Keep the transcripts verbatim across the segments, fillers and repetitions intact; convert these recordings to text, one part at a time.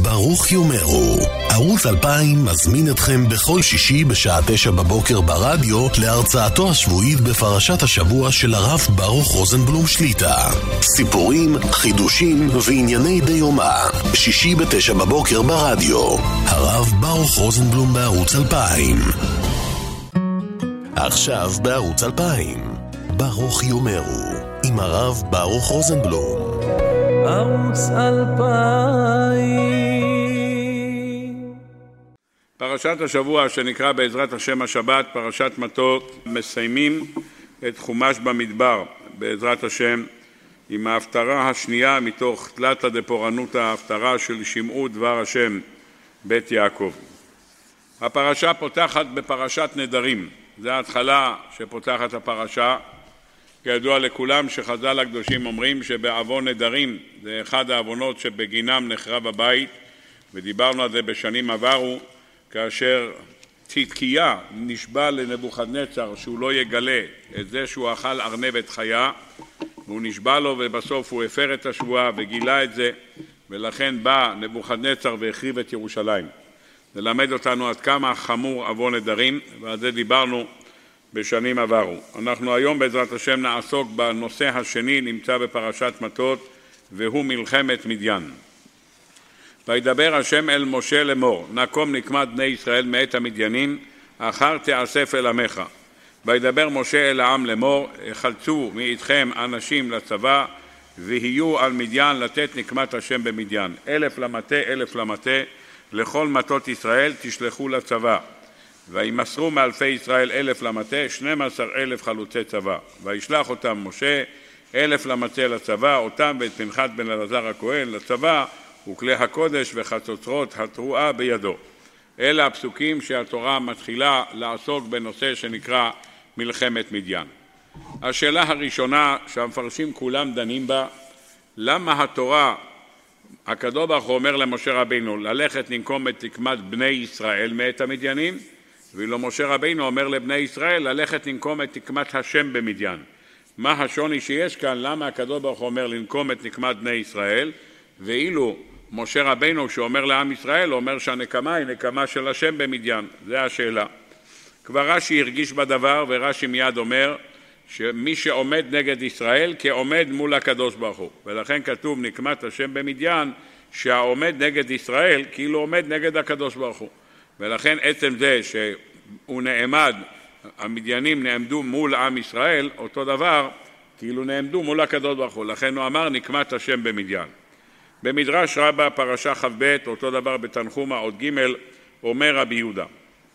ברוך יאמרו. ערוץ אלפיים מזמין אתכם בכל שישי בשעה תשע בבוקר ברדיו להרצאתו השבועית בפרשת השבוע של הרב ברוך רוזנבלום שליטה. סיפורים, חידושים וענייני דיומא. שישי בתשע בבוקר ברדיו. הרב ברוך רוזנבלום בערוץ אלפיים. עכשיו בערוץ אלפיים. ברוך יאמרו עם הרב ברוך רוזנבלום. ערוץ אלפיים. פרשת השבוע שנקרא בעזרת השם השבת, פרשת מטות, מסיימים את חומש במדבר בעזרת השם עם ההפטרה השנייה מתוך תלתא דפורענותא, ההפטרה של שמעו דבר השם בית יעקב. הפרשה פותחת בפרשת נדרים, זו ההתחלה שפותחת הפרשה. כידוע לכולם שחז"ל הקדושים אומרים שבעוון נדרים זה אחד העוונות שבגינם נחרב הבית, ודיברנו על זה בשנים עברו, כאשר צדקיה נשבע לנבוכדנצר שהוא לא יגלה את זה שהוא אכל ארנבת חיה, והוא נשבע לו ובסוף הוא הפר את השבועה וגילה את זה, ולכן בא נבוכדנצר והחריב את ירושלים. ללמד אותנו עד כמה חמור עוון נדרים, ועל זה דיברנו בשנים עברו. אנחנו היום בעזרת השם נעסוק בנושא השני, נמצא בפרשת מטות, והוא מלחמת מדיין. וידבר השם אל משה לאמור, נקום נקמת בני ישראל מאת המדיינים, אחר תאסף אל עמך. וידבר משה אל העם לאמור, חלצו מאיתכם אנשים לצבא, ויהיו על מדיין לתת נקמת השם במדיין. אלף למטה, אלף למטה, לכל מטות ישראל תשלחו לצבא. וימסרו מאלפי ישראל אלף למטה, שנים עשר אלף חלוצי צבא. וישלח אותם משה אלף למטה לצבא, אותם ואת פנחת בן אלעזר הכהן לצבא, וכלי הקודש וחצוצרות התרועה בידו. אלה הפסוקים שהתורה מתחילה לעסוק בנושא שנקרא מלחמת מדיין. השאלה הראשונה שהמפרשים כולם דנים בה, למה התורה, הקדוש ברוך הוא אומר למשה רבינו ללכת לנקום את נקמת בני ישראל מאת המדיינים, ואילו משה רבינו אומר לבני ישראל ללכת לנקום את נקמת השם במדיין. מה השוני שיש כאן? למה הקדוש ברוך הוא אומר לנקום את נקמת בני ישראל, ואילו משה רבינו שאומר לעם ישראל אומר שהנקמה היא נקמה של השם במדיין? זה השאלה. כבר רש"י הרגיש בדבר, ורש"י מיד אומר שמי שעומד נגד ישראל כעומד מול הקדוש ברוך הוא, ולכן כתוב נקמת השם במדיין, שהעומד נגד ישראל כאילו עומד נגד הקדוש ברוך הוא. ולכן עצם זה שהוא נעמד, המדיינים נעמדו מול עם ישראל, אותו דבר כאילו נעמדו מול הקדוש ברוך הוא, לכן הוא אמר נקמת השם במדיין. במדרש רבה פרשה ח"ב, אותו דבר בתנחומא עוד ג', אומר רבי יהודה,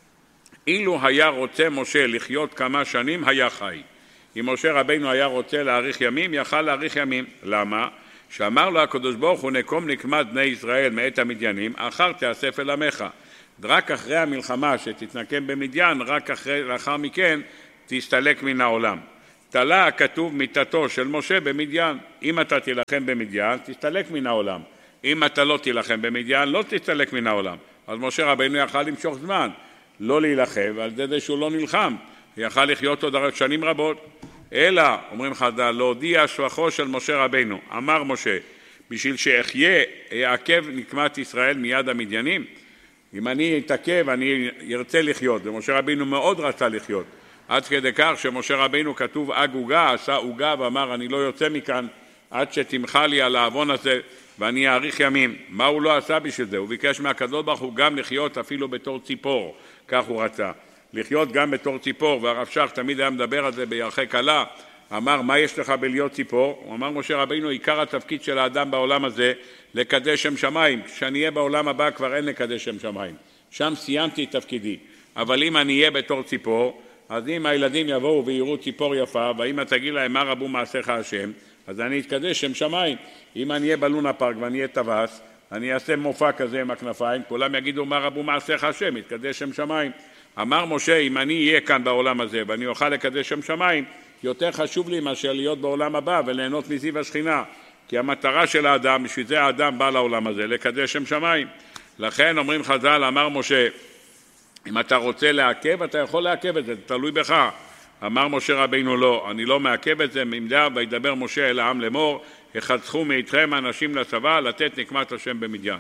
אילו היה רוצה משה לחיות כמה שנים היה חי. אם משה רבינו היה רוצה להאריך ימים, יכל להאריך ימים. למה? שאמר לו הקדוש ברוך הוא נקום נקמת בני ישראל מאת המדיינים, אחר תאסף אל עמך. רק אחרי המלחמה שתתנקם במדיין, רק אחרי, לאחר מכן תסתלק מן העולם. תלה כתוב מיתתו של משה במדיין. אם אתה תילחם במדיין, תסתלק מן העולם. אם אתה לא תילחם במדיין, לא תסתלק מן העולם. אז משה רבינו יכל למשוך זמן, לא להילחם, ועל זה שהוא לא נלחם, יכל לחיות עוד שנים רבות. אלא, אומרים חז"ל, להודיע שבחו של משה רבינו. אמר משה, בשביל שאחיה, יעכב נקמת ישראל מיד המדיינים. אם אני אתעכב, אני ארצה לחיות, ומשה רבינו מאוד רצה לחיות. עד כדי כך שמשה רבינו כתוב אג עוגה, עשה עוגה ואמר אני לא יוצא מכאן עד שתמחה לי על העוון הזה ואני אאריך ימים. מה הוא לא עשה בשביל זה? הוא ביקש מהקדוש ברוך הוא גם לחיות אפילו בתור ציפור, כך הוא רצה. לחיות גם בתור ציפור, והרב שך תמיד היה מדבר על זה בירחי קלה, אמר מה יש לך בלהיות ציפור? הוא אמר משה רבינו עיקר התפקיד של האדם בעולם הזה לקדש שם שמיים, כשאני אהיה בעולם הבא כבר אין לקדש שם שמיים, שם סיימתי את תפקידי, אבל אם אני אהיה בתור ציפור, אז אם הילדים יבואו ויראו ציפור יפה, ואם תגיד להם מה רבו מעשיך השם, אז אני אתקדש שם שמיים. אם אני אהיה בלונה פארק ואני אהיה טווס, אני אעשה מופע כזה עם הכנפיים, כולם יגידו מה רבו מעשיך השם, יתקדש שם שמיים. אמר משה, אם אני אהיה כאן בעולם הזה ואני אוכל לקדש שם שמיים, יותר חשוב לי מאשר להיות בעולם הבא וליהנות מזיו השכינה, כי המטרה של האדם, בשביל זה האדם בא לעולם הזה, לקדש שם שמיים. לכן אומרים חז"ל, אמר משה, אם אתה רוצה לעכב, אתה יכול לעכב את זה, זה תלוי בך. אמר משה רבינו לא, אני לא מעכב את זה, ממדר וידבר משה אל העם לאמור, החצכו מאיתכם אנשים לצבא לתת נקמת השם במדיין.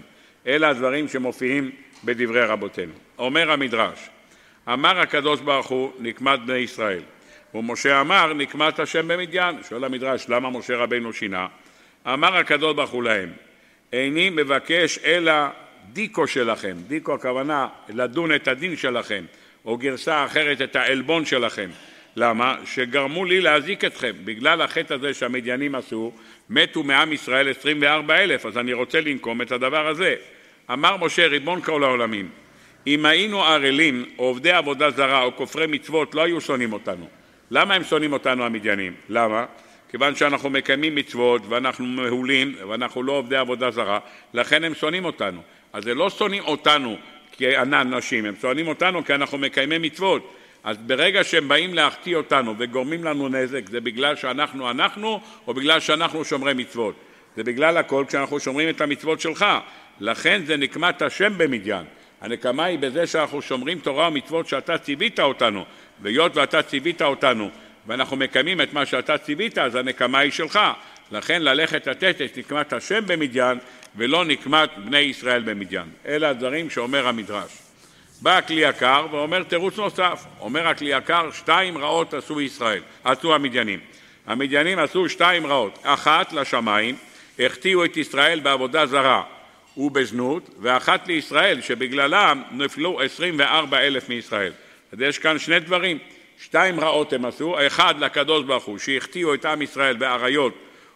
אלה הדברים שמופיעים בדברי רבותינו. אומר המדרש, אמר הקדוש ברוך הוא נקמת בני ישראל, ומשה אמר נקמת השם במדיין. שואל המדרש, למה משה רבינו שינה? אמר הקדוש ברוך הוא להם, איני מבקש אלא דיקו שלכם, דיקו הכוונה לדון את הדין שלכם, או גרסה אחרת את העלבון שלכם. למה? שגרמו לי להזיק אתכם. בגלל החטא הזה שהמדיינים עשו, מתו מעם ישראל עשרים וארבעה אלף, אז אני רוצה לנקום את הדבר הזה. אמר משה ריבון כל העולמים, אם היינו ערלים או עובדי עבודה זרה או כופרי מצוות, לא היו שונאים אותנו. למה הם שונאים אותנו המדיינים? למה? כיוון שאנחנו מקיימים מצוות ואנחנו מהולים ואנחנו לא עובדי עבודה זרה, לכן הם שונאים אותנו. אז זה לא שונאים אותנו כאנשים, הם שונאים אותנו כי אנחנו מקיימים מצוות. אז ברגע שהם באים להחטיא אותנו וגורמים לנו נזק, זה בגלל שאנחנו אנחנו או בגלל שאנחנו שומרי מצוות. זה בגלל הכל כשאנחנו שומרים את המצוות שלך. לכן זה נקמת השם במדיין. הנקמה היא בזה שאנחנו שומרים תורה ומצוות שאתה ציווית אותנו, והיות ואתה ציווית אותנו ואנחנו מקיימים את מה שאתה ציווית, אז הנקמה היא שלך. לכן ללכת לתת את נקמת השם במדיין ולא נקמת בני ישראל במדיין. אלה הדברים שאומר המדרש. בא הכלי יקר ואומר תירוץ נוסף. אומר הכלי יקר, שתיים רעות עשו ישראל, עשו המדיינים. המדיינים עשו שתיים רעות. אחת לשמיים, החטיאו את ישראל בעבודה זרה ובזנות, ואחת לישראל שבגללם נפלו עשרים וארבעה אלף מישראל. אז יש כאן שני דברים. שתיים רעות הם עשו, אחד לקדוש ברוך הוא שהחטיאו את עם ישראל בעריות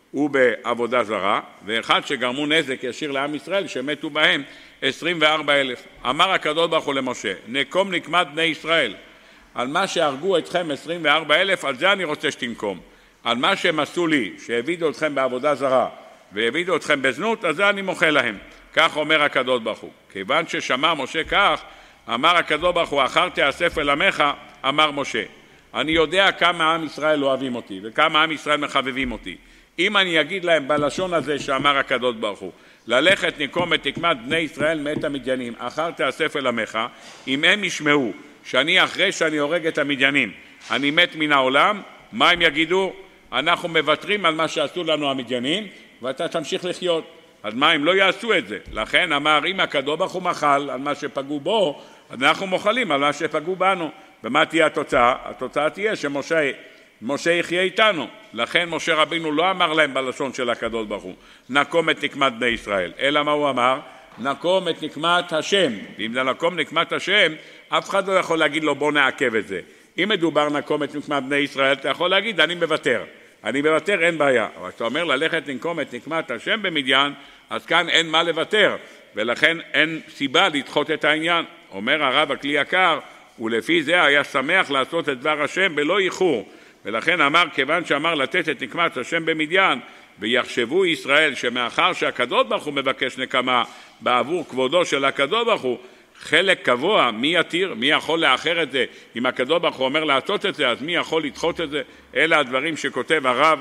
ובעבודה זרה, ואחד שגרמו נזק ישיר לעם ישראל שמתו בהם עשרים וארבעה אלף. אמר הקדוש ברוך הוא למשה, נקום נקמת בני ישראל. על מה שהרגו אתכם עשרים וארבעה אלף, על זה אני רוצה שתנקום. על מה שהם עשו לי, שהבידו אתכם בעבודה זרה והבידו אתכם בזנות, אז זה אני מוחה להם. כך אומר הקדוש ברוך הוא. כיוון ששמע משה כך, אמר הקדוש ברוך הוא, אחר תאסף אל עמך, אמר משה, אני יודע כמה עם ישראל אוהבים אותי וכמה עם ישראל מחבבים אותי. אם אני אגיד להם בלשון הזה שאמר הקדוש ברוך הוא, ללכת נקום את נקמת בני ישראל מאת המדיינים, אחר תאסף אל עמך, אם הם ישמעו שאני אחרי שאני הורג את המדיינים, אני מת מן העולם, מה הם יגידו? אנחנו מוותרים על מה שעשו לנו המדיינים, ואתה תמשיך לחיות. אז מה הם לא יעשו את זה? לכן אמר, אם הקדוש ברוך הוא מחל על מה שפגעו בו, אז אנחנו מוחלים על מה שפגעו בנו. ומה תהיה התוצאה? התוצאה תהיה שמשה משה יחיה איתנו. לכן משה רבינו לא אמר להם בלשון של הקדוש ברוך הוא, נקום את נקמת בני ישראל. אלא מה הוא אמר? נקום את נקמת השם. ואם זה נקום נקמת השם, אף אחד לא יכול להגיד לו בוא נעכב את זה. אם מדובר נקום את נקמת בני ישראל, אתה יכול להגיד אני מוותר. אני מוותר, אין בעיה. אבל כשאתה אומר ללכת לנקום את נקמת השם במדיין, אז כאן אין מה לוותר, ולכן אין סיבה לדחות את העניין. אומר הרב הכלי יקר, ולפי זה היה שמח לעשות את דבר השם בלא איחור. ולכן אמר, כיוון שאמר לתת את נקמת השם במדיין, ויחשבו ישראל שמאחר שהקדוש ברוך הוא מבקש נקמה בעבור כבודו של הקדוש ברוך הוא, חלק קבוע, מי יתיר? מי יכול לאחר את זה? אם הקדוש ברוך הוא אומר לעשות את זה, אז מי יכול לדחות את זה? אלה הדברים שכותב הרב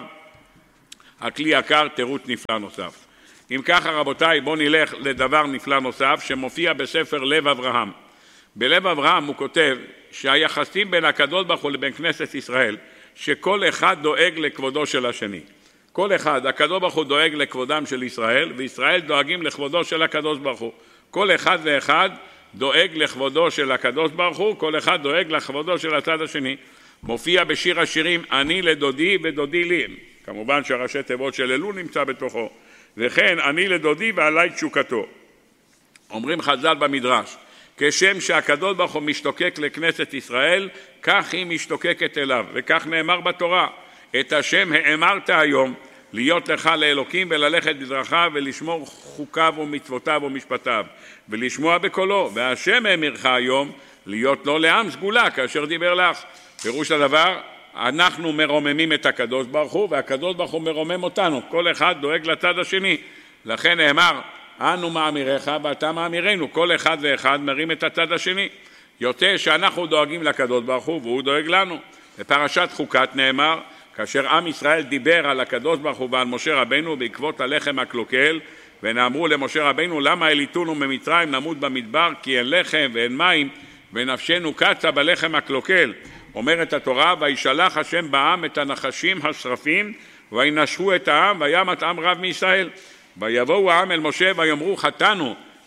הכלי יקר, תירוץ נפלא נוסף. אם ככה רבותיי, בואו נלך לדבר נפלא נוסף שמופיע בספר לב אברהם. בלב אברהם הוא כותב שהיחסים בין הקדוש ברוך הוא לבין כנסת ישראל, שכל אחד דואג לכבודו של השני. כל אחד, הקדוש ברוך הוא דואג לכבודם של ישראל, וישראל דואגים לכבודו של הקדוש ברוך הוא. כל אחד ואחד דואג לכבודו של הקדוש ברוך הוא, כל אחד דואג לכבודו של הצד השני. מופיע בשיר השירים, אני לדודי ודודי לי. כמובן שהראשי תיבות של אלול נמצא בתוכו. וכן, אני לדודי ועלי תשוקתו. אומרים חז"ל במדרש, כשם שהקדוש ברוך הוא משתוקק לכנסת ישראל, כך היא משתוקקת אליו, וכך נאמר בתורה, את השם האמרת היום, להיות לך לאלוקים וללכת בדרכיו ולשמור חוקיו ומצוותיו ומשפטיו, ולשמוע בקולו, והשם האמירך היום, להיות לו לעם סגולה, כאשר דיבר לך. פירוש הדבר, אנחנו מרוממים את הקדוש ברוך הוא, והקדוש ברוך הוא מרומם אותנו, כל אחד דואג לצד השני. לכן נאמר, אנו מאמירך ואתה מאמירנו, כל אחד ואחד מרים את הצד השני. יוצא שאנחנו דואגים לקדוש ברוך הוא והוא דואג לנו. בפרשת חוקת נאמר, כאשר עם ישראל דיבר על הקדוש ברוך הוא ועל משה רבינו בעקבות הלחם הקלוקל, ונאמרו למשה רבינו, למה הליטונו ממצרים נמות במדבר, כי אין לחם ואין מים ונפשנו קצה בלחם הקלוקל. אומרת התורה, וישלח השם בעם את הנחשים השרפים וינשכו את העם וימת עם רב מישראל. ויבואו העם אל משה ויאמרו, חטאנו,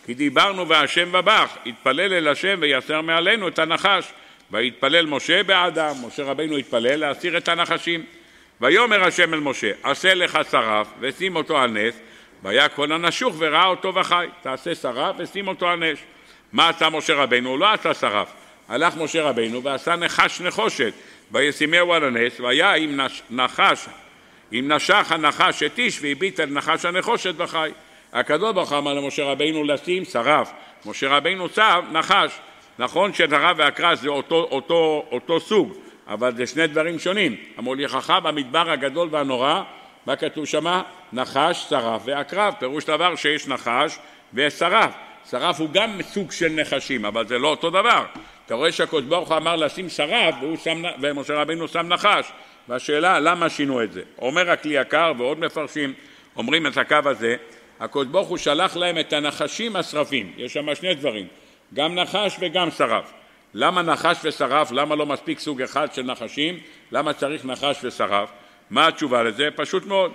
כי דיברנו והשם ובך, התפלל אל השם ויסר מעלינו את הנחש. והתפלל משה באדם, משה רבינו התפלל להסיר את הנחשים. ויאמר השם אל משה, עשה לך שרף ושים אותו על נס, ויקון הנשוך וראה אותו וחי. תעשה שרף ושים אותו על נס. מה עשה משה רבינו? הוא לא עשה שרף. הלך משה רבינו ועשה נחש נחושת, וישימהו על הנס, והיה עם נחש, אם נשך הנחש את איש והביט על נחש הנחושת וחי. הקדוש ברוך הוא אמר למשה רבינו לשים שרף. משה רבינו שם נחש. נכון ששרף והקרש זה אותו, אותו, אותו סוג, אבל זה שני דברים שונים. המוליכך במדבר הגדול והנורא, מה כתוב שמה? נחש, שרף ועקרב. פירוש דבר שיש נחש ושרף. שרף הוא גם סוג של נחשים, אבל זה לא אותו דבר. אתה רואה שהקדוש ברוך הוא אמר לשים שרף, ומשה רבינו שם נחש. והשאלה, למה שינו את זה? אומר הכלי יקר, ועוד מפרשים, אומרים את הקו הזה, הקדוש ברוך הוא שלח להם את הנחשים השרפים. יש שם שני דברים, גם נחש וגם שרף. למה נחש ושרף? למה לא מספיק סוג אחד של נחשים? למה צריך נחש ושרף? מה התשובה לזה? פשוט מאוד.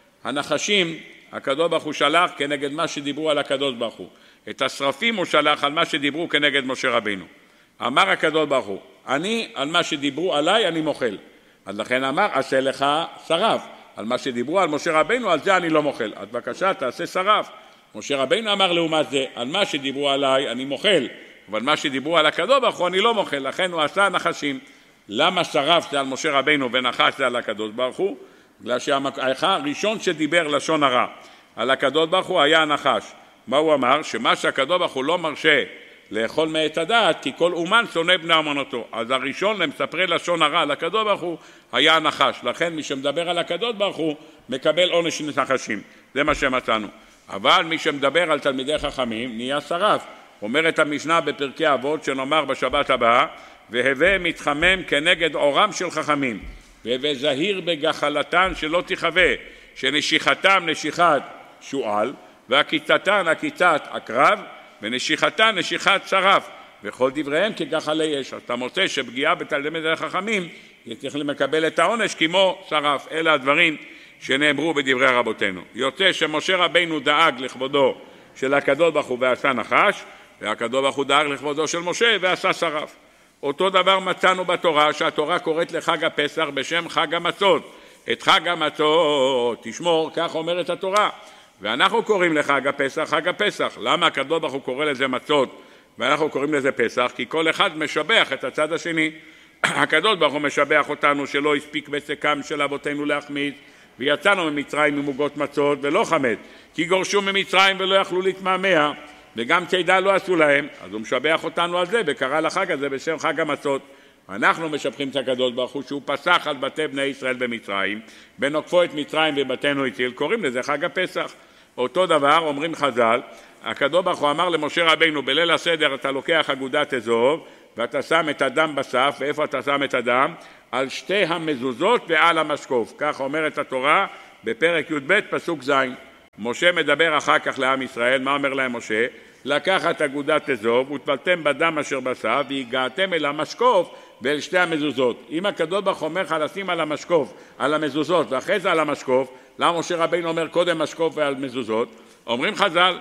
הנחשים, הקדוש ברוך הוא שלח כנגד מה שדיברו על הקדוש ברוך הוא. את השרפים הוא שלח על מה שדיברו כנגד משה רבינו. אמר הקדוש ברוך הוא, אני על מה שדיברו עליי אני מוחל. אז לכן אמר, עשה לך שרף. על מה שדיברו על משה רבינו, על זה אני לא מוחל. אז בבקשה, תעשה שרף. משה רבינו אמר לעומת זה, על מה שדיברו עליי אני מוחל, אבל מה שדיברו על הקדוש ברוך הוא אני לא מוחל. לכן הוא עשה נחשים. למה שרף זה על משה רבינו ונחש זה על הקדוש ברוך הוא? בגלל שהראשון שדיבר לשון הרע על הקדוש ברוך הוא היה הנחש. מה הוא אמר? שמה שהקדוש ברוך הוא לא מרשה לאכול מעת הדעת, כי כל אומן שונא בני אמונתו. אז הראשון למספרי לשון הרע על הקדוש ברוך הוא היה הנחש. לכן מי שמדבר על הקדוש ברוך הוא מקבל עונש נחשים. זה מה שמצאנו. אבל מי שמדבר על תלמידי חכמים נהיה שרף. אומרת המשנה בפרקי אבות שנאמר בשבת הבאה, והווה מתחמם כנגד אורם של חכמים, והווה זהיר בגחלתן שלא תחווה, שנשיכתם נשיכת שועל, והקיצתן הקיצת עקרב, ונשיכתן נשיכת שרף, וכל דבריהם כגחלי אש. אז אתה מוצא שפגיעה בתלמידי חכמים צריך לקבל את העונש כמו שרף. אלה הדברים שנאמרו בדברי רבותינו. יוצא שמשה רבינו דאג לכבודו של הקדוש ברוך הוא ועשה נחש, והקדוש ברוך הוא דאג לכבודו של משה ועשה שרף. אותו דבר מצאנו בתורה, שהתורה קוראת לחג הפסח בשם חג המצות. את חג המצות תשמור, כך אומרת התורה. ואנחנו קוראים לחג הפסח חג הפסח. למה הקדוש ברוך הוא קורא לזה מצות ואנחנו קוראים לזה פסח? כי כל אחד משבח את הצד השני. הקדוש ברוך הוא משבח אותנו שלא הספיק בסקם של אבותינו להחמיץ, ויצאנו ממצרים ממוגות מצות ולא חמץ, כי גורשו ממצרים ולא יכלו להתמהמה, וגם צידה לא עשו להם. אז הוא משבח אותנו על זה וקרא לחג הזה בשם חג המצות. אנחנו משבחים את הקדוש ברוך הוא שהוא פסח על בתי בני ישראל במצרים, בנוקפו את מצרים ובתינו הציל, קוראים לזה חג הפסח. אותו דבר אומרים חז"ל, הקדוש ברוך הוא אמר למשה רבינו בליל הסדר, אתה לוקח אגודת אזוב ואתה שם את הדם בסף. ואיפה אתה שם את הדם? על שתי המזוזות ועל המשקוף. כך אומרת התורה בפרק י"ב פסוק ז'. משה מדבר אחר כך לעם ישראל. מה אומר להם משה? לקחת אגודת אזוב וטבלתם בדם אשר בסף והגעתם אל המשקוף ואל שתי המזוזות. אם הקדוש ברוך הוא אומר לך לשים על המשקוף, על המזוזות ואחרי זה על המשקוף, למה משה רבינו אומר קודם משקוף ועל מזוזות? אומרים חז"ל,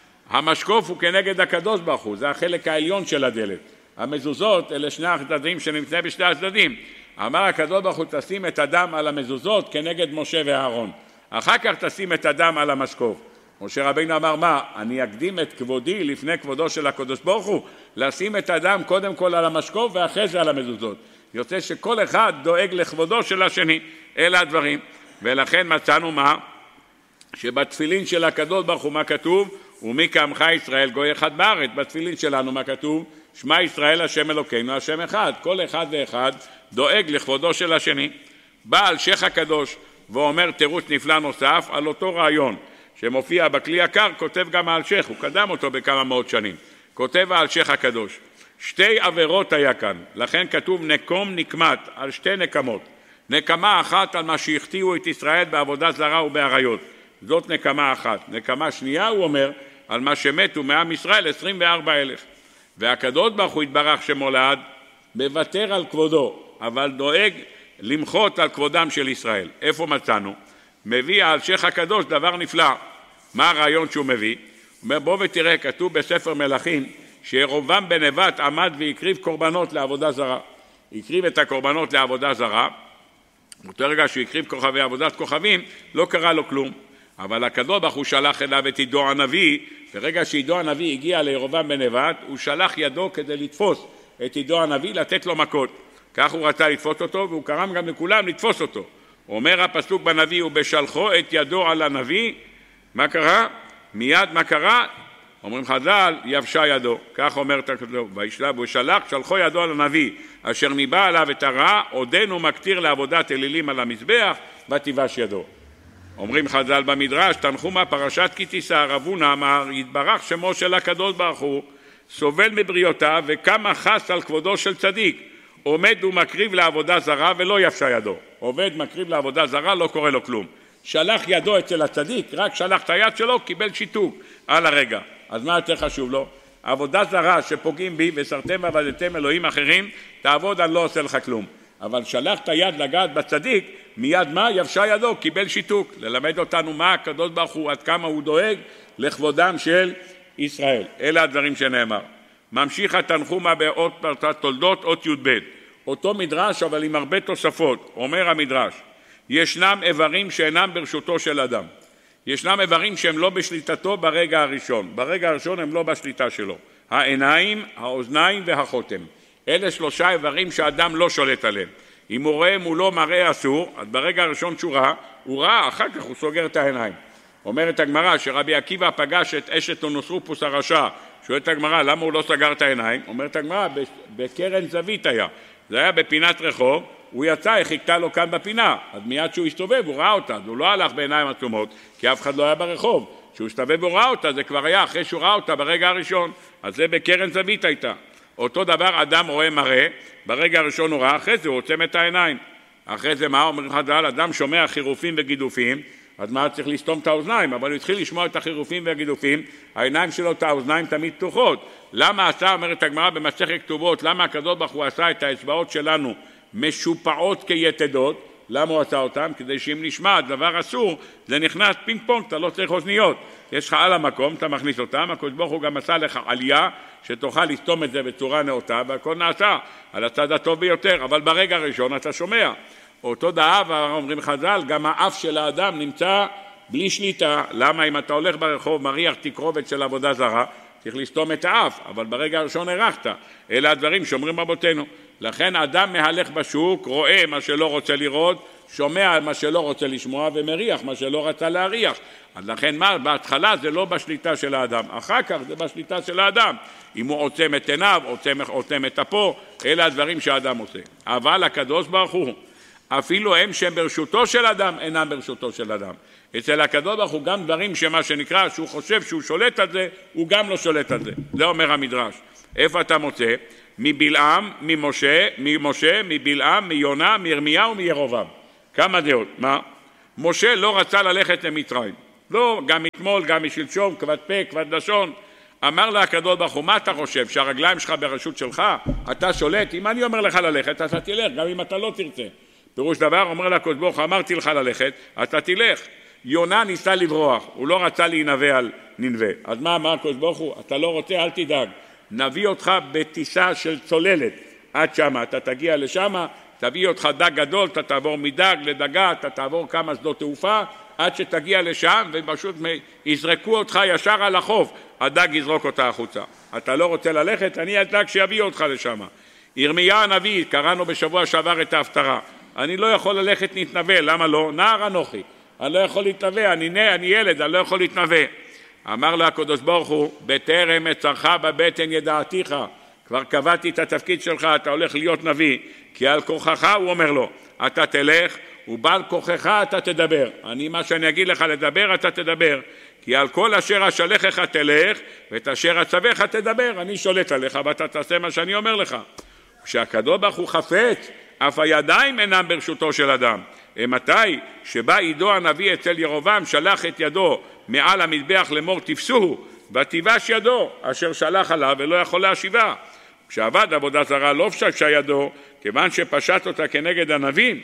המשקוף הוא כנגד הקדוש ברוך הוא, זה החלק העליון של הדלת. המזוזות אלה שני הצדדים שנמצאים בשתי הצדדים. אמר הקדוש ברוך הוא תשים את הדם על המזוזות כנגד משה ואהרון, אחר כך תשים את הדם על המשקוף. משה רבינו אמר, מה, אני אקדים את כבודי לפני כבודו של הקדוש ברוך הוא? לשים את הדם קודם כל על המשקוף ואחרי זה על המזוזות. יוצא שכל אחד דואג לכבודו של השני. אלה הדברים. ולכן מצאנו מה? שבתפילין של הקדוש ברוך הוא מה כתוב? ומי כעמך ישראל גוי אחד בארץ. בתפילין שלנו מה כתוב? שמע ישראל השם אלוקינו השם אחד. כל אחד ואחד דואג לכבודו של השני. בא אלשיך הקדוש ואומר תירוץ נפלא נוסף על אותו רעיון שמופיע בכלי יקר, כותב גם האלשיך, הוא קדם אותו בכמה מאות שנים. כותב האלשיך הקדוש, שתי עבירות היה כאן, לכן כתוב נקום נקמת, על שתי נקמות. נקמה אחת על מה שהחטיאו את ישראל בעבודה זרה ובעריות, זאת נקמה אחת. נקמה שנייה הוא אומר על מה שמתו מעם ישראל עשרים וארבעה אלף. והקדוש ברוך הוא יתברך שמולד מוותר על כבודו, אבל דואג למחות על כבודם של ישראל. איפה מצאנו? מביא האלשיך הקדוש דבר נפלא. מה הרעיון שהוא מביא? אומר, בוא ותראה, כתוב בספר מלכים, שירובעם בן נבט עמד והקריב קורבנות לעבודה זרה. הקריב את הקורבנות לעבודה זרה, באותו רגע שהוא הקריב כוכבי עבודת כוכבים, לא קרה לו כלום. אבל הקדוש ברוך הוא שלח אליו את עידו הנביא, ברגע שעידו הנביא הגיע לירובעם בן נבט, הוא שלח ידו כדי לתפוס את עידו הנביא, לתת לו מכות. כך הוא רצה לתפוס אותו, והוא קרם גם לכולם לתפוס אותו. אומר הפסוק בנביא, ובשלחו את ידו על הנביא, מה קרה? מיד מה קרה? אומרים חז"ל, יבשה ידו. כך אומר את הכתוב, והוא שלח, שלחו ידו על הנביא, אשר ניבא עליו את הרע, עודנו מקטיר לעבודת אלילים על המזבח, ותיבש ידו. אומרים חז"ל במדרש, תנחומה פרשת כי תישא, רב הונא אמר, יתברך שמו של הקדוש ברוך הוא, סובל מבריאותיו, וכמה חס על כבודו של צדיק. עומד ומקריב לעבודה זרה ולא יבשה ידו. עובד מקריב לעבודה זרה, לא קורה לו כלום. שלח ידו אצל הצדיק, רק שלח את היד שלו, קיבל שיתוק על הרגע. אז מה יותר חשוב לו? עבודה זרה שפוגעים בי, וסרתם ועבדתם אלוהים אחרים, תעבוד, אני לא עושה לך כלום. אבל שלח את היד לגעת בצדיק, מיד מה? יבשה ידו, קיבל שיתוק. ללמד אותנו מה הקדוש ברוך הוא, עד כמה הוא דואג לכבודם של ישראל. אלה הדברים שנאמר. ממשיך התנחומה באות פרשת תולדות, אות י"ב. אותו מדרש, אבל עם הרבה תוספות. אומר המדרש, ישנם איברים שאינם ברשותו של אדם. ישנם איברים שהם לא בשליטתו ברגע הראשון. ברגע הראשון הם לא בשליטה שלו. העיניים, האוזניים והחותם. אלה שלושה איברים שאדם לא שולט עליהם. אם הוא רואה מולו מראה אסור, אז ברגע הראשון שהוא ראה, הוא ראה, אחר כך הוא סוגר את העיניים. אומרת הגמרא שרבי עקיבא פגש את אשת אונוסרופוס הרשע, שואלת הגמרא למה הוא לא סגר את העיניים? אומרת הגמרא, בקרן זווית היה. זה היה בפינת רחוב, הוא יצא, חיכתה לו כאן בפינה, אז מיד שהוא הסתובב הוא ראה אותה, הוא לא הלך בעיניים עצומות, כי אף אחד לא היה ברחוב. כשהוא הסתובב והוא ראה אותה, זה כבר היה אחרי שהוא ראה אותה ברגע הראשון, אז זה בקרן זווית הייתה. אותו דבר אדם רואה מראה, ברגע הראשון הוא ראה, אחרי זה הוא עוצם את העיניים. אחרי זה מה אומרים חז"ל? אדם שומע חירופים וגידופים, אז מה צריך לסתום את האוזניים? אבל הוא התחיל לשמוע את החירופים והגידופים, העיניים שלו, את האוזניים תמיד פתוחות. למה עשה, אומרת הגמרא במסכת כתובות, למה הקדוש ברוך הוא עשה את האצבעות שלנו משופעות כיתדות? למה הוא עשה אותם? כדי שאם נשמע דבר אסור, זה נכנס פינג פונג, אתה לא צריך אוזניות. יש לך על המקום, אתה מכניס אותם, הקדוש ברוך הוא גם עשה לך עלייה, שתוכל לסתום את זה בצורה נאותה, והכל נעשה על הצד הטוב ביותר, אבל ברגע הראשון אתה שומע. אותו דבר, אומרים חז"ל, גם האף של האדם נמצא בלי שליטה. למה אם אתה הולך ברחוב, מריח תקרובת של עבודה זרה, צריך לסתום את האף, אבל ברגע הראשון הרחת. אלה הדברים שאומרים רבותינו. לכן אדם מהלך בשוק, רואה מה שלא רוצה לראות, שומע מה שלא רוצה לשמוע, ומריח מה שלא רצה להריח. אז לכן מה? בהתחלה זה לא בשליטה של האדם, אחר כך זה בשליטה של האדם. אם הוא עוצם את עיניו, עוצם, עוצם את אפו, אלה הדברים שהאדם עושה. אבל הקדוש ברוך הוא, אפילו הם שהם ברשותו של אדם, אינם ברשותו של אדם. אצל הקדוש ברוך הוא גם דברים שמה שנקרא, שהוא חושב שהוא שולט על זה, הוא גם לא שולט על זה. זה אומר המדרש. איפה אתה מוצא? מבלעם, ממשה, ממשה, מבלעם, מיונה, מירמיהו, מירובעם. כמה דעות? מה? משה לא רצה ללכת למצרים. לא, גם אתמול, גם משלשום, כבד פה, כבד לשון. אמר לה הקדוש ברוך הוא, מה אתה חושב? שהרגליים שלך ברשות שלך? אתה שולט? אם אני אומר לך ללכת, אתה תלך, גם אם אתה לא תרצה. פירוש דבר, אומר לה הקדוש ברוך הוא, אמרתי לך ללכת, אתה תלך. יונה ניסה לברוח, הוא לא רצה להינבא על ננבא. אז מה אמר הקדוש ברוך הוא? אתה לא רוצה, אל תדאג. נביא אותך בטיסה של צוללת עד שמה, אתה תגיע לשמה, תביא אותך דג גדול, אתה תעבור מדג לדגה, אתה תעבור כמה שדות תעופה, עד שתגיע לשם, ופשוט יזרקו אותך ישר על החוף, הדג יזרוק אותה החוצה. אתה לא רוצה ללכת, אני אדאג שיביא אותך לשם. ירמיה הנביא, קראנו בשבוע שעבר את ההפטרה, אני לא יכול ללכת להתנבא, למה לא? נער אנוכי, אני לא יכול להתנבא, אני, אני ילד, אני לא יכול להתנבא. אמר לה הקדוש ברוך הוא, בטרם אצרך בבטן ידעתיך, כבר קבעתי את התפקיד שלך, אתה הולך להיות נביא, כי על כוחך הוא אומר לו, אתה תלך, ובעל כוחך אתה תדבר. אני, מה שאני אגיד לך לדבר, אתה תדבר, כי על כל אשר אשלחך תלך, ואת אשר אצווך תדבר, אני שולט עליך, ואתה תעשה מה שאני אומר לך. כשהקדוש ברוך הוא חפץ, אף הידיים אינם ברשותו של אדם. מתי? שבא עידו הנביא אצל ירובעם, שלח את ידו מעל המזבח לאמור תפסוהו, ותיבש ידו אשר שלח עליו ולא יכול להשיבה. כשעבד עבודה זרה לא פשטה ידו, כיוון שפשט אותה כנגד הנביא,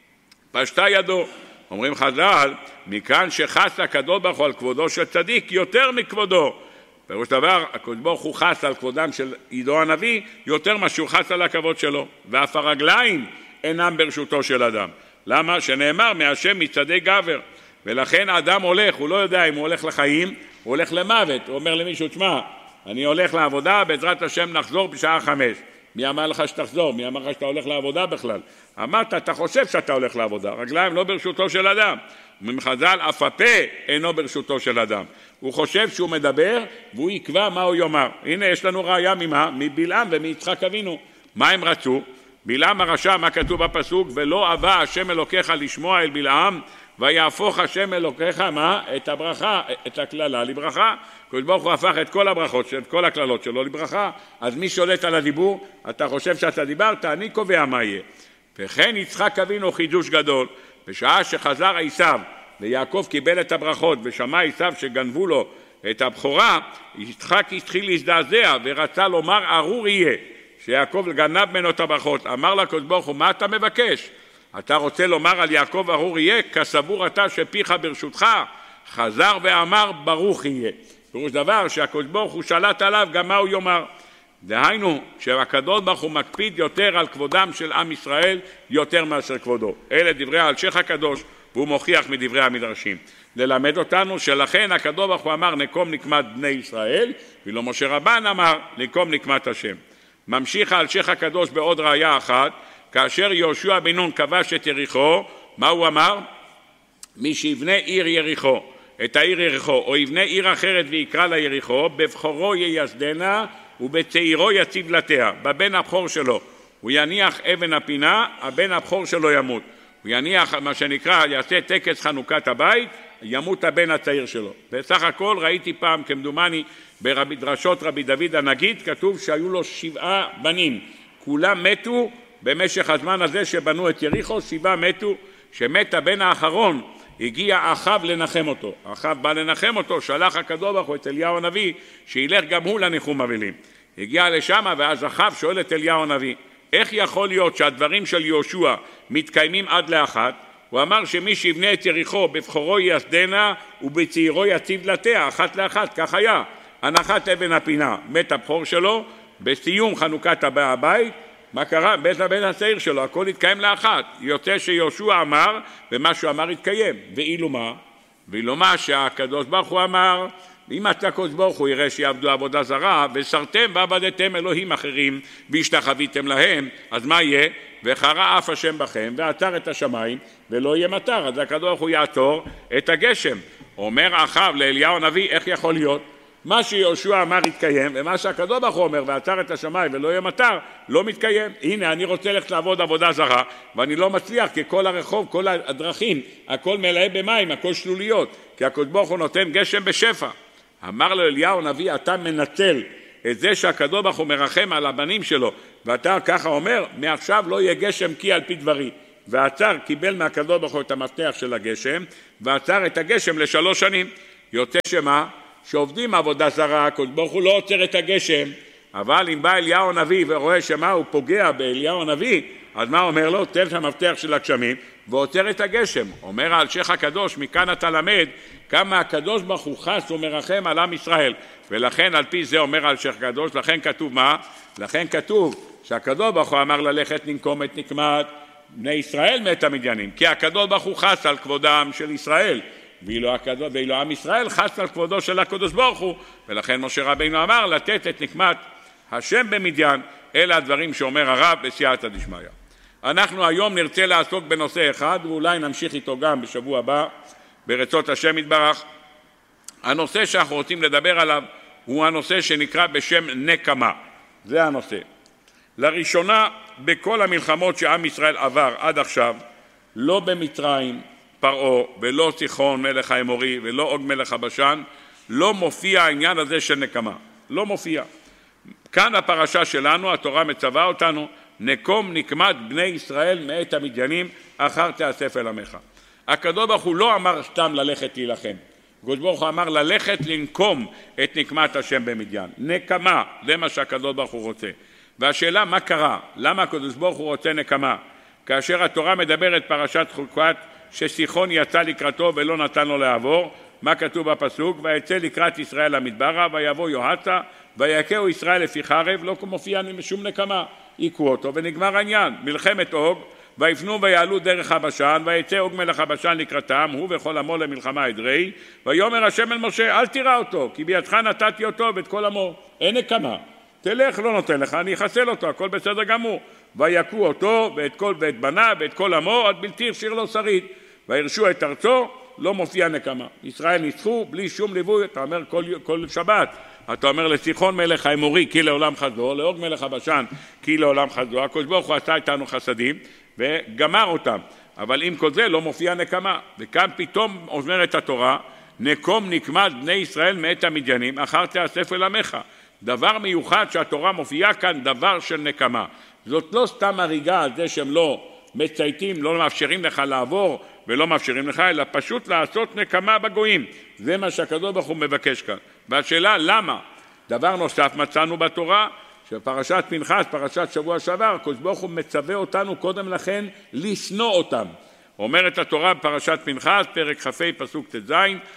פשטה ידו. אומרים חז"ל, מכאן שחס הקדוש ברוך הוא על כבודו של צדיק יותר מכבודו פירוש דבר, הקדוש ברוך הוא חס על כבודם של עידו הנביא יותר מה שהוא חס על הכבוד שלו, ואף הרגליים אינם ברשותו של אדם. למה? שנאמר מהשם מצעדי גבר, ולכן האדם הולך, הוא לא יודע אם הוא הולך לחיים, הוא הולך למוות. הוא אומר למישהו, תשמע, אני הולך לעבודה, בעזרת השם נחזור בשעה חמש. מי אמר לך שתחזור? מי אמר לך שאתה הולך לעבודה בכלל? אמרת, אתה חושב שאתה הולך לעבודה, רגליים לא ברשותו של אדם. ומחז"ל, אף הפה אינו ברשותו של אדם. הוא חושב שהוא מדבר, והוא יקבע מה הוא יאמר. הנה, יש לנו ראיה ממה? מבלעם ומיצחק אבינו. מה הם רצו? בלעם הרשע, מה כתוב בפסוק? ולא אבא השם אלוקיך לשמוע אל בלעם, ויהפוך השם אלוקיך, מה? את הברכה, את הכללה לברכה. הקדוש ברוך הוא הפך את כל הברכות, את כל הכללות שלו לברכה. אז מי שולט על הדיבור? אתה חושב שאתה דיברת, אני קובע מה יהיה. וכן יצחק אבינו חידוש גדול, בשעה שחזר עשיו ויעקב קיבל את הברכות ושמע עשיו שגנבו לו את הבכורה, יצחק התחיל להזדעזע ורצה לומר ארור יהיה שיעקב גנב ממנו את הברכות. אמר לקדוש ברוך הוא, מה אתה מבקש? אתה רוצה לומר על יעקב ארור יהיה? כסבור אתה שפיך ברשותך? חזר ואמר ברוך יהיה. פירוש דבר שהקדוש ברוך הוא שלט עליו גם מה הוא יאמר. דהיינו שהקדוש ברוך הוא מקפיד יותר על כבודם של עם ישראל יותר מאשר כבודו. אלה דברי האלשיך הקדוש, והוא מוכיח מדברי המדרשים. ללמד אותנו שלכן הקדוש ברוך הוא אמר נקום נקמת בני ישראל, ולא משה רבן אמר נקום נקמת השם. ממשיך האלשיך הקדוש בעוד ראיה אחת, כאשר יהושע בן נון כבש את יריחו, מה הוא אמר? מי שיבנה עיר יריחו, את העיר יריחו, או יבנה עיר אחרת ויקרא לה יריחו, בבחורו ייסדנה ובצעירו יציב לתיה. בבן הבכור שלו הוא יניח אבן הפינה, הבן הבכור שלו ימות. הוא יניח מה שנקרא, יעשה טקס חנוכת הבית, ימות הבן הצעיר שלו. בסך הכל ראיתי פעם כמדומני בדרשות רבי דוד הנגיד, כתוב שהיו לו שבעה בנים, כולם מתו במשך הזמן הזה שבנו את יריחו, שבעה מתו. שמת הבן האחרון הגיע אחאב לנחם אותו. אחאב בא לנחם אותו, שלח הקדוש ברוך הוא את אליהו הנביא שילך גם הוא לניחום אבלים. הגיע לשם ואז אחאב שואל את אליהו הנביא, איך יכול להיות שהדברים של יהושע מתקיימים עד לאחת? הוא אמר שמי שיבנה את יריחו בבכורו ייסדנה ובצעירו יציב לתיה, אחת לאחת, כך היה. הנחת אבן הפינה, מת הבכור שלו, בסיום חנוכת הבית, מה קרה? בית הבן הצעיר שלו, הכל התקיים לאחת. יוצא שיהושע אמר, ומה שהוא אמר התקיים. ואילו מה? ואילו מה שהקדוש ברוך הוא אמר, אם אתה הקדוש ברוך הוא יראה שיעבדו עבודה זרה, וסרתם ועבדתם אלוהים אחרים, והשתחוויתם להם, אז מה יהיה? וחרה אף השם בכם, ועצר את השמיים, ולא יהיה מטר. אז הקדוש ברוך הוא יעצור את הגשם. אומר אחאב לאליהו הנביא, איך יכול להיות? מה שיהושע אמר התקיים, ומה שהקדוש ברוך הוא אומר, ועצר את השמיים ולא יהיה מטר, לא מתקיים. הנה, אני רוצה ללכת לעבוד עבודה זרה, ואני לא מצליח, כי כל הרחוב, כל הדרכים, הכל מלא במים, הכל שלוליות, כי הקדוש ברוך הוא נותן גשם בשפע. אמר לו אליהו הנביא, אתה מנצל את זה שהקדוש ברוך הוא מרחם על הבנים שלו, ואתה ככה אומר, מעכשיו לא יהיה גשם כי על פי דברי. ועצר, קיבל מהקדוש ברוך הוא את המפתח של הגשם, ועצר את הגשם לשלוש שנים. יוצא שמה? שעובדים עבודה זרה, הקדוש ברוך הוא לא עוצר את הגשם, אבל אם בא אליהו הנביא ורואה שמה הוא פוגע באליהו הנביא, אז מה אומר לו? תן את המפתח של הגשמים ועוצר את הגשם. אומר האלשיך הקדוש, מכאן אתה למד כמה הקדוש ברוך הוא חס ומרחם על עם ישראל, ולכן על פי זה אומר האלשיך הקדוש, לכן כתוב מה? לכן כתוב שהקדוש ברוך הוא אמר ללכת לנקום את נקמת בני ישראל מאת המדיינים, כי הקדוש ברוך הוא חס על כבודם של ישראל, ואילו, הקדוש, ואילו עם ישראל חס על כבודו של הקדוש ברוך הוא, ולכן משה רבינו אמר לתת את נקמת השם במדיין. אלה הדברים שאומר הרב בסייעתא דשמיא. אנחנו היום נרצה לעסוק בנושא אחד, ואולי נמשיך איתו גם בשבוע הבא ברצות השם יתברך. הנושא שאנחנו רוצים לדבר עליו הוא הנושא שנקרא בשם נקמה. זה הנושא. לראשונה בכל המלחמות שעם ישראל עבר עד עכשיו, לא במצרים פרעה ולא סיחון מלך האמורי ולא עוג מלך הבשן, לא מופיע העניין הזה של נקמה, לא מופיע. כאן הפרשה שלנו, התורה מצווה אותנו, נקום נקמת בני ישראל מאת המדיינים אחר תאסף אל עמך. הקדוש ברוך הוא לא אמר סתם ללכת להילחם, הקדוש ברוך הוא אמר ללכת לנקום את נקמת השם במדיין. נקמה, זה מה שהקדוש ברוך הוא רוצה. והשאלה מה קרה? למה הקדוש ברוך הוא רוצה נקמה? כאשר התורה מדברת פרשת חוקת שסיחון יצא לקראתו ולא נתן לו לעבור, מה כתוב בפסוק? ויצא לקראת ישראל למדברה, ויבוא יהודה, ויכהו ישראל לפי חרב, לא מופיע משום נקמה, עיקו אותו ונגמר העניין. מלחמת אוג, ויפנו ויעלו דרך הבשן, ויצא אוג מלך הבשן לקראתם, הוא וכל עמו למלחמה אדרי, ויאמר השם אל משה, אל תירא אותו, כי בידך נתתי אותו ואת כל עמו, אין נקמה. תלך, לא נותן לך, אני אחסל אותו, הכל בסדר גמור. ויכו אותו ואת כל ואת בניו ואת כל עמו, עד בלתי השאיר לו שריד. וירשו את ארצו, לא מופיע נקמה. ישראל ניצחו בלי שום ליווי, אתה אומר כל, כל שבת, אתה אומר לסיחון מלך האמורי כי לעולם חזור, לאוג מלך הבשן כי לעולם חזור, הקדוש ברוך הוא עשה איתנו חסדים וגמר אותם, אבל עם כל זה לא מופיע נקמה. וכאן פתאום אומרת התורה, נקום נקמת בני ישראל מאת המדיינים, אחר תאסף אל עמך. דבר מיוחד שהתורה מופיעה כאן, דבר של נקמה. זאת לא סתם הריגה על זה שהם לא מצייתים, לא מאפשרים לך לעבור ולא מאפשרים לך, אלא פשוט לעשות נקמה בגויים. זה מה שהקדוש ברוך הוא מבקש כאן. והשאלה למה? דבר נוסף מצאנו בתורה, שפרשת פנחס, פרשת שבוע שעבר, הקדוש ברוך הוא מצווה אותנו קודם לכן לשנוא אותם. אומרת התורה בפרשת פנחס, פרק כ"ה פסוק ט"ז,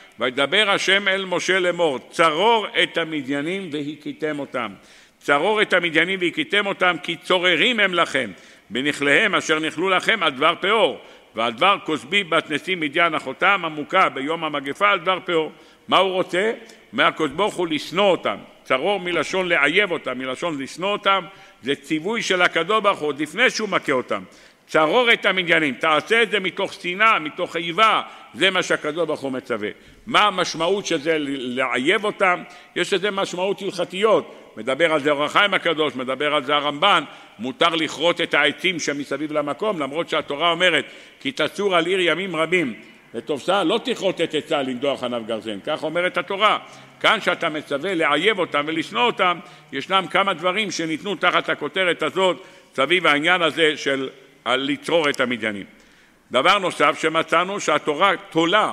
וידבר השם אל משה לאמור, צרור את המדיינים והכיתם אותם. צרור את המדיינים והכיתם אותם, כי צוררים הם לכם, בנכליהם אשר נכלו לכם על דבר פאור, ועל דבר כוסבי בת נשיא מדיין אחותם המוכה ביום המגפה על דבר פאור. מה הוא רוצה? מהקדוש ברוך הוא לשנוא אותם. צרור מלשון לעייב אותם, מלשון לשנוא אותם, זה ציווי של הקדוש ברוך הוא עוד לפני שהוא מכה אותם. צרור את המדיינים, תעשה את זה מתוך שנאה, מתוך איבה, זה מה שהקדוש ברוך הוא מצווה. מה המשמעות של זה לעייב אותם? יש לזה משמעות הלכתיות, מדבר על זה אור החיים הקדוש, מדבר על זה הרמב"ן, מותר לכרות את העצים שמסביב למקום, למרות שהתורה אומרת, כי תצור על עיר ימים רבים, ותופסה לא תכרות את עצה לנדוח עניו גרזן, כך אומרת התורה. כאן שאתה מצווה לעייב אותם ולשנוא אותם, ישנם כמה דברים שניתנו תחת הכותרת הזאת, סביב העניין הזה של על לצרור את המדיינים. דבר נוסף שמצאנו שהתורה תולה,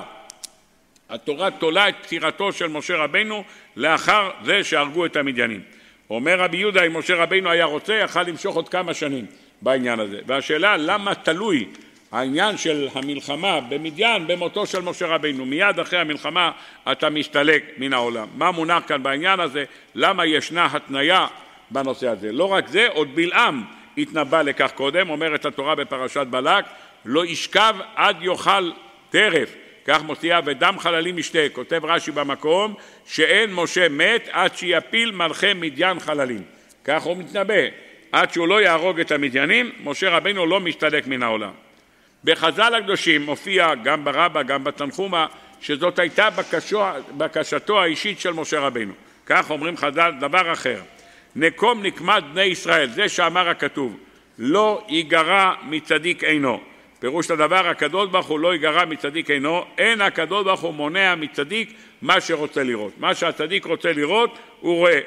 התורה תולה את פטירתו של משה רבינו לאחר זה שהרגו את המדיינים. אומר רבי יהודה, אם משה רבינו היה רוצה, יכל למשוך עוד כמה שנים בעניין הזה. והשאלה למה תלוי העניין של המלחמה במדיין במותו של משה רבינו? מיד אחרי המלחמה אתה מסתלק מן העולם. מה מונח כאן בעניין הזה? למה ישנה התניה בנושא הזה? לא רק זה, עוד בלעם התנבא לכך קודם, אומרת התורה בפרשת בלק, לא ישכב עד יאכל טרף, כך מוציאה ודם חללים ישתה. כותב רש"י במקום שאין משה מת עד שיפיל מלכי מדיין חללים, כך הוא מתנבא, עד שהוא לא יהרוג את המדיינים משה רבינו לא מסתלק מן העולם. בחז"ל הקדושים מופיע גם ברבה גם בתנחומה שזאת הייתה בקשו, בקשתו האישית של משה רבינו. כך אומרים חז"ל. דבר אחר, נקום נקמת בני ישראל, זה שאמר הכתוב, לא ייגרע מצדיק אינו. פירוש לדבר, הקדוש ברוך הוא לא ייגרע מצדיק אינו, אין הקדוש ברוך הוא מונע מצדיק מה שרוצה לראות. מה שהצדיק רוצה לראות הוא רואה.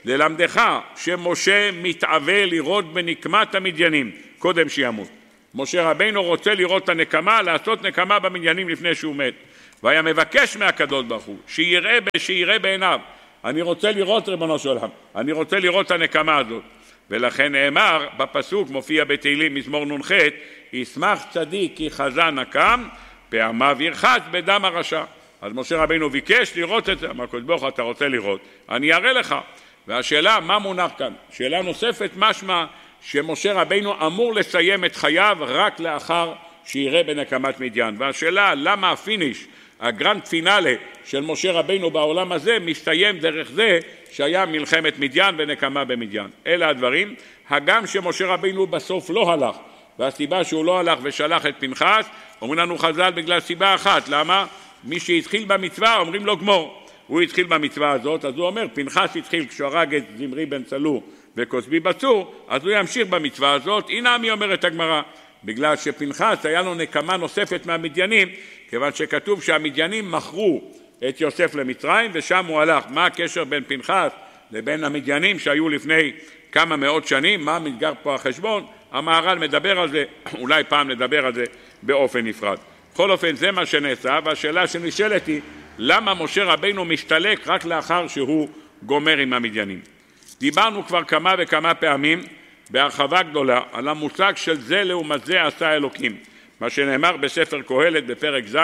ללמדך שמשה מתאווה לראות בנקמת המדיינים קודם שימות. משה רבינו רוצה לראות את הנקמה, לעשות נקמה במדיינים לפני שהוא מת. והיה מבקש מהקדוש ברוך הוא שיראה, שיראה בעיניו. אני רוצה לראות ריבונו של עולם, אני רוצה לראות את הנקמה הזאת. ולכן נאמר בפסוק, מופיע בתהילים מזמור נ"ח, ישמח צדיק כי חזה נקם, פעמיו ירחץ בדם הרשע. אז משה רבינו ביקש לראות את זה. אמר הקדוש ברוך הוא, אתה רוצה לראות, אני אראה לך. והשאלה מה מונח כאן? שאלה נוספת, משמע שמשה רבינו אמור לסיים את חייו רק לאחר שיראה בנקמת מדיין. והשאלה למה הפיניש, הגרנד פינאלה של משה רבינו בעולם הזה מסתיים דרך זה שהיה מלחמת מדיין ונקמה במדיין. אלה הדברים. הגם שמשה רבינו בסוף לא הלך, והסיבה שהוא לא הלך ושלח את פנחס, אומרים לנו חז"ל בגלל סיבה אחת. למה? מי שהתחיל במצווה אומרים לו גמור. הוא התחיל במצווה הזאת, אז הוא אומר, פנחס התחיל כשהוא הרג את זמרי בן צלו וכוסבי בצור, אז הוא ימשיך במצווה הזאת. הנה מי אומרת הגמרא, בגלל שפנחס היה לו נקמה נוספת מהמדיינים, כיוון שכתוב שהמדיינים מכרו את יוסף למצרים ושם הוא הלך. מה הקשר בין פנחס לבין המדיינים שהיו לפני כמה מאות שנים? מה מתגר פה החשבון? המהר"ל מדבר על זה, אולי פעם נדבר על זה באופן נפרד. בכל אופן זה מה שנעשה, והשאלה שנשאלת היא למה משה רבינו מסתלק רק לאחר שהוא גומר עם המדיינים. דיברנו כבר כמה וכמה פעמים בהרחבה גדולה על המושג של זה לעומת זה עשה אלוקים, מה שנאמר בספר קהלת בפרק ז',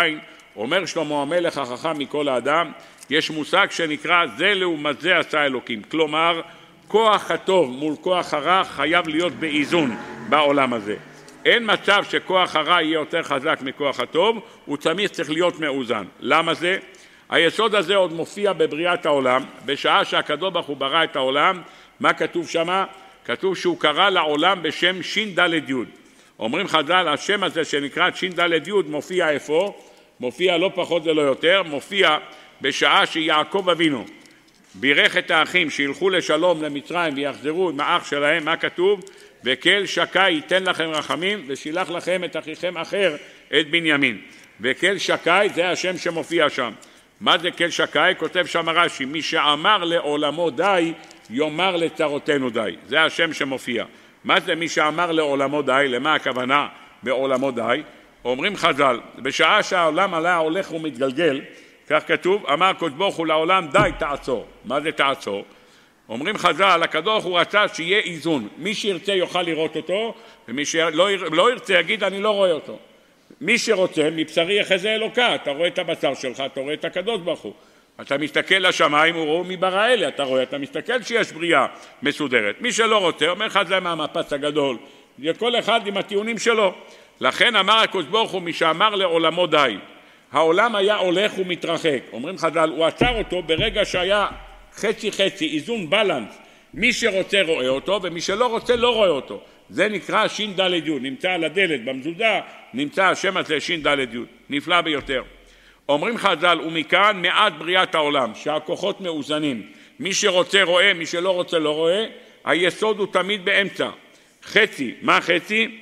אומר שלמה המלך החכם מכל האדם, יש מושג שנקרא זה לעומת זה עשה אלוקים. כלומר, כוח הטוב מול כוח הרע חייב להיות באיזון בעולם הזה. אין מצב שכוח הרע יהיה יותר חזק מכוח הטוב, הוא תמיד צריך להיות מאוזן. למה זה? היסוד הזה עוד מופיע בבריאת העולם, בשעה שהקדוש ברוך הוא ברא את העולם, מה כתוב שמה? כתוב שהוא קרא לעולם בשם שין דלת יוד. אומרים חז"ל, השם הזה שנקרא שין דלת יוד מופיע איפה? מופיע לא פחות ולא יותר, מופיע בשעה שיעקב אבינו בירך את האחים שילכו לשלום למצרים ויחזרו עם האח שלהם, מה כתוב? וקל שקי ייתן לכם רחמים ושילח לכם את אחיכם אחר את בנימין. וקל שקי זה השם שמופיע שם. מה זה קל שקי? כותב שם רש"י, מי שאמר לעולמו די יאמר לצרותינו די. זה השם שמופיע. מה זה מי שאמר לעולמו די? למה הכוונה בעולמו די? אומרים חז"ל, בשעה שהעולם עלה הולך ומתגלגל, כך כתוב, אמר הקדוש ברוך הוא לעולם די תעצור. מה זה תעצור? אומרים חז"ל, הקדוש ברוך הוא רצה שיהיה איזון. מי שירצה יוכל לראות אותו, ומי שלא לא ירצה יגיד אני לא רואה אותו. מי שרוצה, מבשרי יחזה אלוקה, אתה רואה את הבשר שלך, אתה רואה את הקדוש ברוך הוא. אתה מסתכל לשמיים, הוא רואה מברא אלה, אתה רואה, אתה מסתכל שיש בריאה מסודרת. מי שלא רוצה, אומר לך זה מהמפץ הגדול. כל אחד עם הטיעונים שלו. לכן אמר הקדוש ברוך הוא, מי שאמר לעולמו די. העולם היה הולך ומתרחק. אומרים חז"ל, הוא עצר אותו ברגע שהיה חצי חצי, איזון בלנס. מי שרוצה רואה אותו, ומי שלא רוצה לא רואה אותו. זה נקרא שין דלת יוד. נמצא על הדלת, במזוזה, נמצא השם הזה שין דלת יוד. נפלא ביותר. אומרים חז"ל, ומכאן מעט בריאת העולם, שהכוחות מאוזנים. מי שרוצה רואה, מי שלא רוצה לא רואה. היסוד הוא תמיד באמצע. חצי, מה חצי?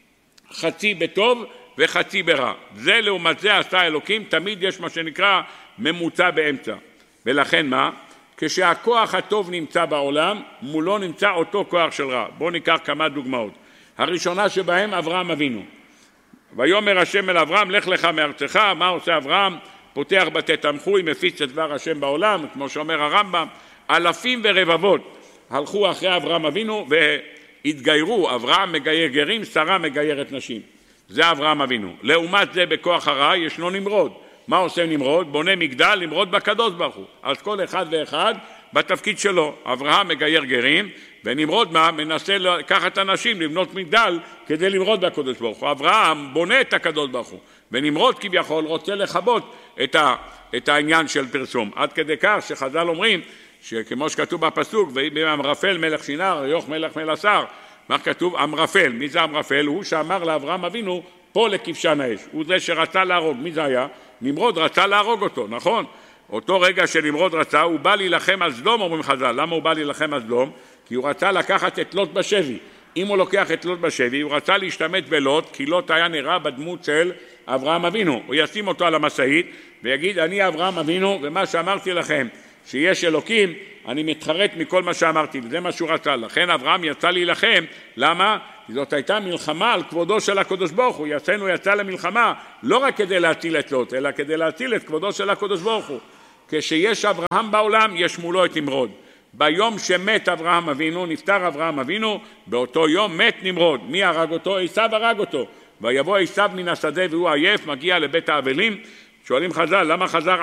חצי בטוב וחצי ברע. זה לעומת זה עשה אלוקים, תמיד יש מה שנקרא ממוצע באמצע. ולכן מה? כשהכוח הטוב נמצא בעולם, מולו נמצא אותו כוח של רע. בואו ניקח כמה דוגמאות. הראשונה שבהם אברהם אבינו. ויאמר השם אל אברהם, לך לך מארצך. מה עושה אברהם? פותח בתי תמחוי, מפיץ את דבר השם בעולם, כמו שאומר הרמב"ם. אלפים ורבבות הלכו אחרי אברהם אבינו והתגיירו. אברהם מגייר גרים, שרה מגיירת נשים. זה אברהם אבינו. לעומת זה בכוח הרע ישנו נמרוד. מה עושה נמרוד? בונה מגדל, נמרוד בקדוש ברוך הוא. אז כל אחד ואחד בתפקיד שלו. אברהם מגייר גרים, ונמרוד מה? מנסה לקחת אנשים, לבנות מגדל כדי למרוד בקדוש ברוך הוא. אברהם בונה את הקדוש ברוך הוא, ונמרוד כביכול רוצה לחבות את, ה, את העניין של פרסום. עד כדי כך שחז"ל אומרים, שכמו שכתוב בפסוק, ואמרפל מלך שינר, יוך מלך מלסר, מה כתוב? אמרפל. מי זה אמרפל? הוא שאמר לאברהם אבינו, פה לכבשן האש. הוא זה שרצה להרוג. מי זה היה? נמרוד רצה להרוג אותו, נכון? אותו רגע שנמרוד רצה, הוא בא להילחם על סדום, אומרים חז"ל. למה הוא בא להילחם על סדום? כי הוא רצה לקחת את לוט בשבי. אם הוא לוקח את לוט בשבי, הוא רצה להשתמט בלוט, כי לוט היה נראה בדמות של אברהם אבינו. הוא ישים אותו על המשאית ויגיד, אני אברהם אבינו, ומה שאמרתי לכם, שיש אלוקים, אני מתחרט מכל מה שאמרתי, וזה מה שהוא רצה. לכן אברהם יצא להילחם. למה? זאת הייתה מלחמה על כבודו של הקדוש ברוך הוא. יצאנו יצא למלחמה לא רק כדי להציל את לוט, אלא כדי להציל את כבודו של הקדוש ברוך הוא. כשיש אברהם בעולם, יש מולו את נמרוד. ביום שמת אברהם אבינו, נפטר אברהם אבינו, באותו יום מת נמרוד. מי הרג אותו? עשיו הרג אותו. ויבוא עשיו מן השדה והוא עייף, מגיע לבית האבלים. שואלים חז"ל, למה חזר